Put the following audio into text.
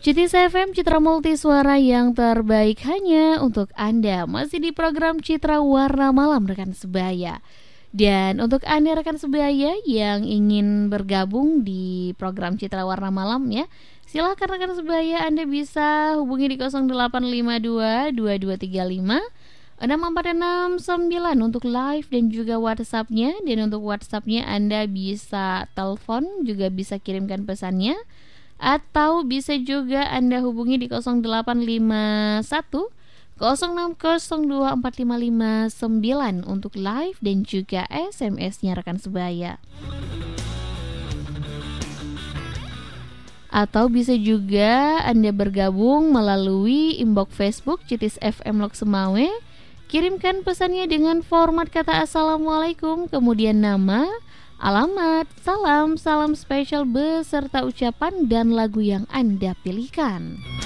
Citis FM, Citra Multisuara yang terbaik hanya untuk Anda. Masih di program Citra Warna Malam rekan sebaya. Dan untuk Anda rekan sebaya yang ingin bergabung di program Citra Warna Malam ya, silakan rekan sebaya, Anda bisa hubungi di 0852 2235 6469 untuk live dan juga WhatsApp-nya. Dan untuk WhatsApp-nya Anda bisa telepon, juga bisa kirimkan pesannya, atau bisa juga Anda hubungi di 0851 06024559 untuk live dan juga SMS-nya rekan sebaya. Atau bisa juga Anda bergabung melalui inbox Facebook Citis FM Lok Semawe. Kirimkan pesannya dengan format kata Assalamualaikum, kemudian nama, alamat, salam spesial beserta ucapan dan lagu yang Anda pilihkan.